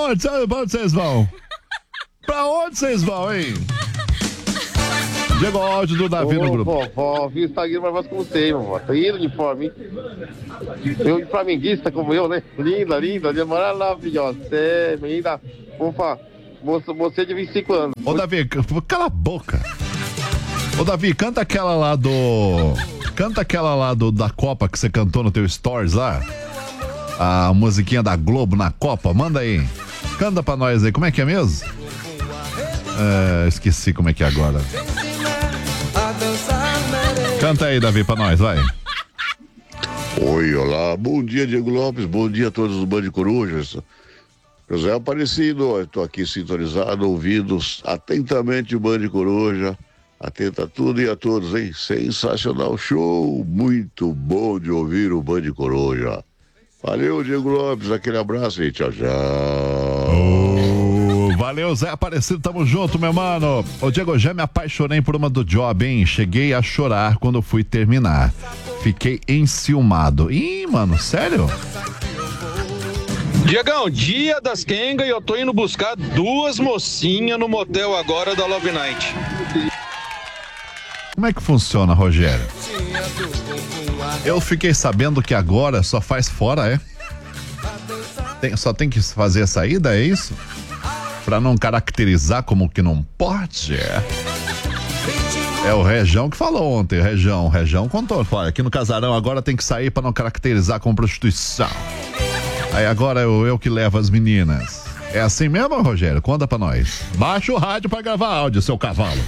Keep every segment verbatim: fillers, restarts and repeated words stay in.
onde? Pra onde vocês vão? Pra onde vocês vão, hein? Chegou o áudio do Davi Ô, no grupo. Vovó, vi o Instagram pra você com você, vovó. Tô indo de fome, hein? Eu de flamenguista como eu, né? Linda, linda, linda, maravilhosa. Você, menina, ufa, moça, você de vinte e cinco anos. Ô, Davi, cala a boca. Ô, Davi, canta aquela lá do... Canta aquela lá do, da Copa que você cantou no teu Stories lá. A musiquinha da Globo na Copa, manda aí. Canta pra nós aí, como é que é mesmo? É, esqueci como é que é agora. Canta aí, Davi, pra nós, vai. Oi, olá, bom dia, Diego Lopes, bom dia a todos os Band Corujas. José Aparecido, estou aqui sintonizado, ouvindo atentamente o Band Coruja, atento a tudo e a todos, hein? Sensacional show, muito bom de ouvir o Band Coruja. Valeu, Diego Lopes, aquele abraço e tchau, tchau. Oh, valeu, Zé Aparecido, tamo junto, meu mano. Ô, Diego, já me apaixonei por uma do Job, hein? Cheguei a chorar quando fui terminar. Fiquei enciumado. Ih, mano, sério? Diegão, dia das Kenga e eu tô indo buscar duas mocinhas no motel agora da Love Night. Como é que funciona, Rogério? Eu fiquei sabendo que agora só faz fora, é? Tem, só tem que fazer a saída, é isso? Pra não caracterizar como que não pode, é? É o Rejão que falou ontem, o Rejão, o Rejão contou, falou, aqui no Casarão agora tem que sair pra não caracterizar como prostituição. Aí agora eu, eu que levo as meninas. É assim mesmo, Rogério? Conta pra nós. Baixa o rádio pra gravar áudio, seu cavalo.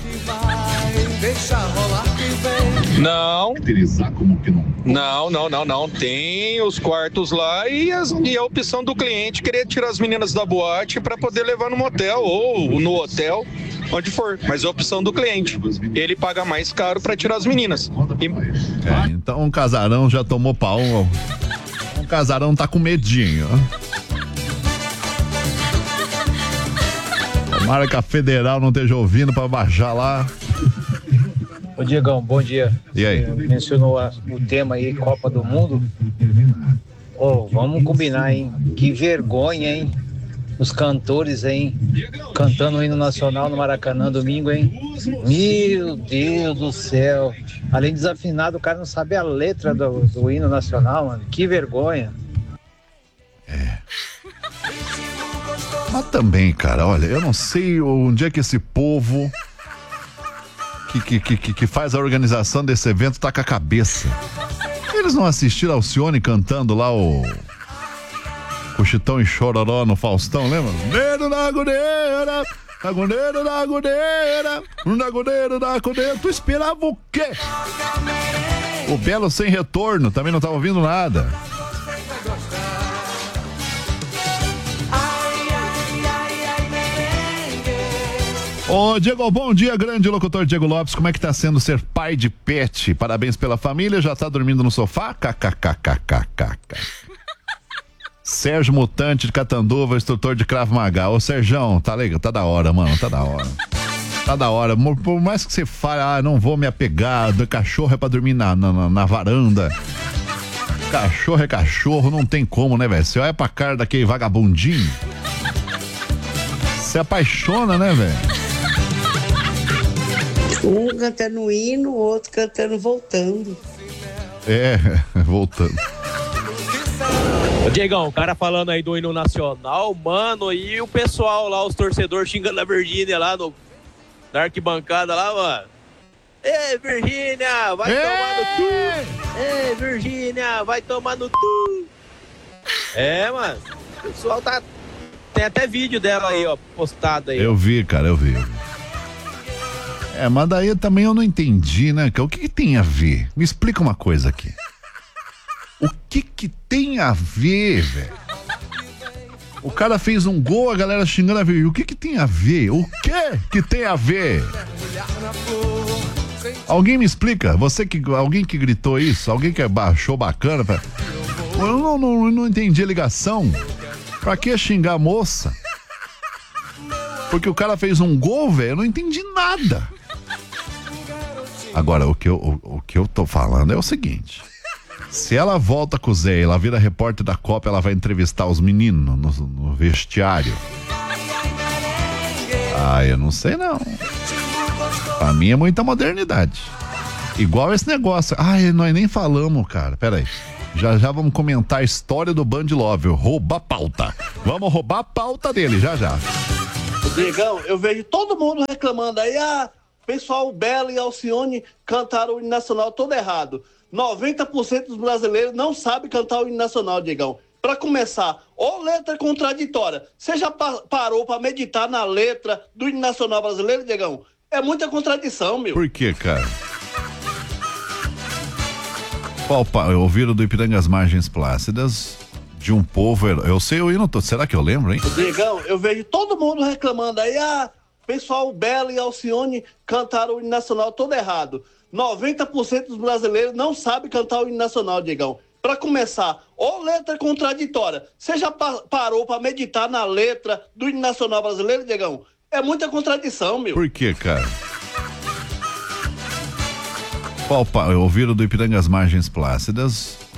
Não. Não, não, não, não. Tem os quartos lá e, as, e a opção do cliente querer tirar as meninas da boate pra poder levar no motel ou no hotel, onde for. Mas é a opção do cliente. Ele paga mais caro pra tirar as meninas. E... É, então o Casarão já tomou pau. O Casarão tá com medinho. Tomara que a Federal não esteja ouvindo pra baixar lá. Ô Diegão, bom dia. E aí? Você mencionou a, o tema aí, Copa do Mundo. Ô, oh, vamos combinar, hein? Que vergonha, hein? Os cantores, hein? Cantando o hino nacional no Maracanã domingo, hein? Meu Deus do céu. Além de desafinado, o cara não sabe a letra do, do hino nacional, mano. Que vergonha. É. Mas também, cara, olha, eu não sei onde é que esse povo que, que, que, que faz a organização desse evento tá com a cabeça. Eles não assistiram Alcione cantando lá o Cochitão e Chororó no Faustão, lembra? Dedo na agoneira, agoneiro na agoneira, no agoneiro na agoneira. Tu esperava o quê? O Belo Sem Retorno, também não tava ouvindo nada. Ô Diego, bom dia, grande locutor Diego Lopes, como é que tá sendo ser pai de pet? Parabéns pela família, já tá dormindo no sofá? Kkkkkkk. Sérgio Mutante de Catanduva, instrutor de Krav Maga. Ô Sérgio, tá legal, tá da hora, mano, tá da hora. Tá da hora, por mais que você fale, ah, não vou me apegar, do cachorro é pra dormir na, na, na varanda. Cachorro é cachorro, não tem como, né, velho? Você olha pra cara daquele vagabundinho, se apaixona, né, velho? Um cantando hino, o outro cantando voltando. É, voltando. Ô Diegão, o cara falando aí do hino nacional, mano, e o pessoal lá, os torcedores xingando a Virgínia lá no, na arquibancada lá, mano. Ei, Virgínia, vai Ei! tomar no tu! Ei, Virgínia, vai tomar no tu! É, mano, o pessoal tá... Tem até vídeo dela aí, ó, postado aí. Eu vi, cara, eu vi. É, mas daí também eu não entendi, né? O que, que tem a ver? Me explica uma coisa aqui. O que que tem a ver, velho? O cara fez um gol, a galera xingando a ver. O que que tem a ver? O que que tem a ver? Alguém me explica? Você que, alguém que gritou isso? Alguém que achou bacana? Pra... Eu não, não, eu não entendi a ligação. Pra que xingar a moça? Porque o cara fez um gol, velho, eu não entendi nada. Agora, o que, eu, o, o que eu tô falando é o seguinte. Se ela volta com o Zé, ela vira repórter da Copa, ela vai entrevistar os meninos no, no vestiário. Ah, eu não sei não. Pra mim é muita modernidade. Igual esse negócio. Ah, nós nem falamos, cara. Pera aí. Já já vamos comentar a história do Band Love. Rouba a pauta. Vamos roubar a pauta dele, já já. Diegão, eu vejo todo mundo reclamando aí. Ah, pessoal, Bela e Alcione cantaram o hino nacional todo errado. noventa por cento dos brasileiros não sabem cantar o hino nacional, Diegão. Pra começar, ô letra contraditória. Você já pa- parou pra meditar na letra do hino nacional brasileiro, Diegão? É muita contradição, meu. Por que, cara? Qual pa... Ouviram do Ipiranga as Margens Plácidas de um povo... Eu sei o hino todo. Será que eu lembro, hein? Diegão, eu vejo todo mundo reclamando aí. Ah, pessoal, Bela e Alcione cantaram o hino nacional todo errado. noventa por cento dos brasileiros não sabem cantar o hino nacional, Diegão. Pra começar, ô letra contraditória. Você já pa- parou pra meditar na letra do hino nacional brasileiro, Diegão? É muita contradição, meu. Por que, cara? Qual pa... Ouviram do Ipiranga as Margens Plácidas